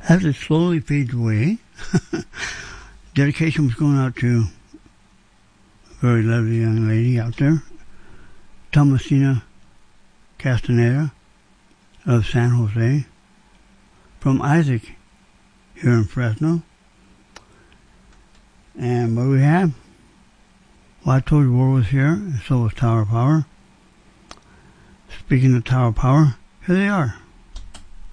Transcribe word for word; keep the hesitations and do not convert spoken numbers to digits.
As it slowly fades away, dedication was going out to a very lovely young lady out there, Thomasina Castaneda of San Jose, from Isaac here in Fresno. And what do we have? Well, I told you War was here, and so was Tower Power. Speaking of Tower Power, here they are.